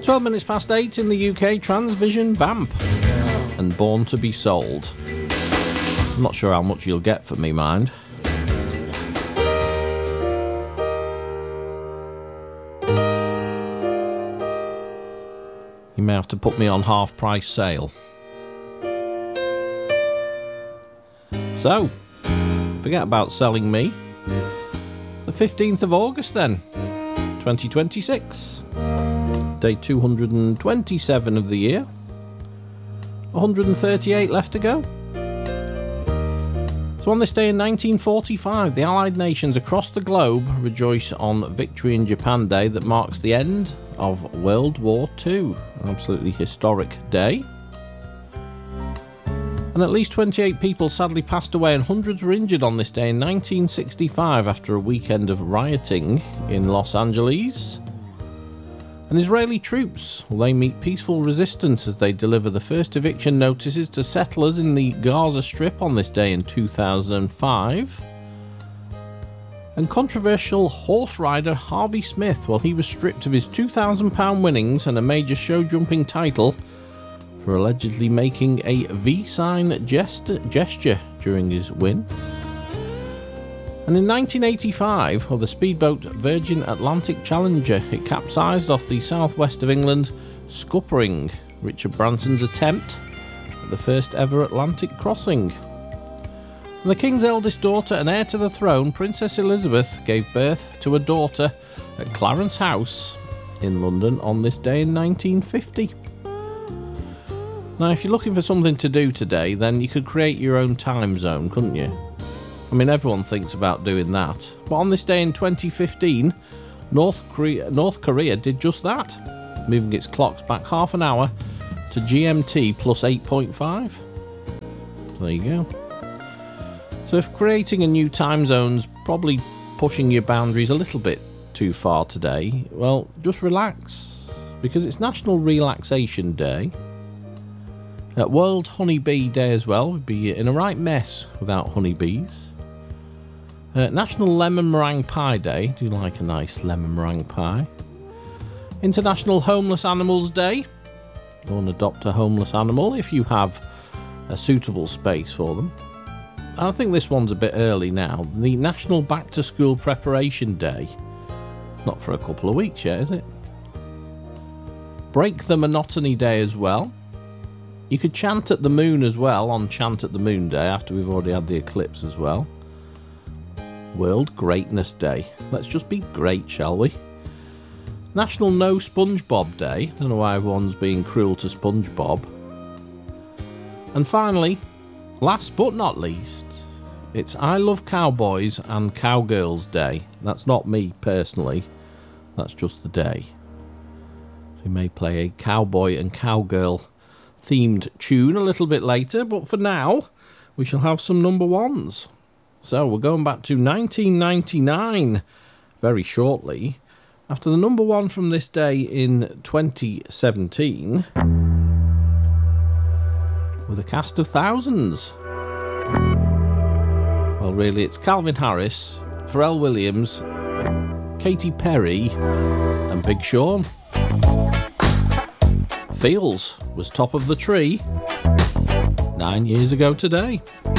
12 minutes past 8 in the UK, Transvision Vamp and Born to be Sold. I'm not sure how much you'll get for me, mind. You may have to put me on half price sale. So, forget about selling me. The 15th of August then, 2026. Day 227 of the year. 138 left to go. So on this day in 1945, the Allied nations across the globe rejoice on Victory in Japan Day that marks the end of World War II. An absolutely historic day. And at least 28 people sadly passed away and hundreds were injured on this day in 1965 after a weekend of rioting in Los Angeles. And Israeli troops, they meet peaceful resistance as they deliver the first eviction notices to settlers in the Gaza Strip on this day in 2005. And controversial horse rider Harvey Smith, well, he was stripped of his £2,000 winnings and a major show jumping title for allegedly making a V-sign gesture during his win. And in 1985, the speedboat Virgin Atlantic Challenger, it capsized off the southwest of England, scuppering Richard Branson's attempt at the first ever Atlantic crossing. And the King's eldest daughter and heir to the throne, Princess Elizabeth, gave birth to a daughter at Clarence House in London on this day in 1950. Now, if you're looking for something to do today, then you could create your own time zone, couldn't you? I mean, everyone thinks about doing that. But on this day in 2015, North Korea did just that, moving its clocks back half an hour to GMT plus 8.5. There you go. So if creating a new time zone's probably pushing your boundaries a little bit too far today, well, just relax, because it's National Relaxation Day. World Honeybee Day as well. We'd be in a right mess without honeybees. National Lemon Meringue Pie Day. Do you like a nice lemon meringue pie? International Homeless Animals Day. Go and adopt a homeless animal if you have a suitable space for them. I think this one's a bit early now. The National Back to School Preparation Day. Not for a couple of weeks yet, is it? Break the Monotony Day as well. You could chant at the moon as well on Chant at the Moon Day after we've already had the eclipse as well. World Greatness Day. Let's just be great, shall we? National No SpongeBob Day. Don't know why everyone's being cruel to SpongeBob. And finally, last but not least, it's I Love Cowboys and Cowgirls Day. That's not me personally. That's just the day. So we may play a cowboy and cowgirl themed tune a little bit later, but for now, we shall have some number ones. So we're going back to 1999 very shortly, after the number one from this day in 2017, with a cast of thousands. Well, really, it's Calvin Harris, Pharrell Williams, Katy Perry, and Big Sean. Feels was top of the tree 9 years ago today.